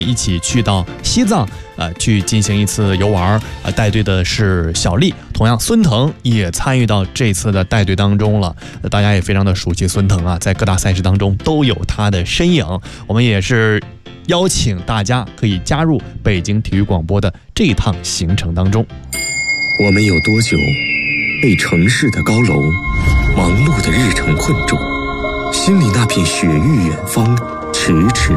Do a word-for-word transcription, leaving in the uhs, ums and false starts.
一起去到西藏，呃，去进行一次游玩。呃，带队的是小丽，同样孙腾也参与到这次的带队当中了。呃、大家也非常的熟悉孙腾啊，在各大赛事当中都有他的身影。我们也是邀请大家可以加入北京体育广播的这一趟行程当中。 我们有多久被城市的高楼、忙碌的日程困住？心里那片雪域远方迟迟